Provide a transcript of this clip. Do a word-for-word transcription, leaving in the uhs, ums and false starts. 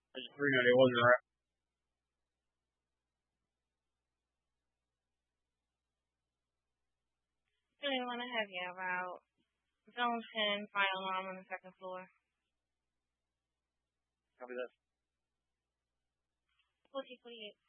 I just figured it wasn't right. Do you want to have you about zone ten, fire alarm on the second floor? Copy that. forty forty-eight.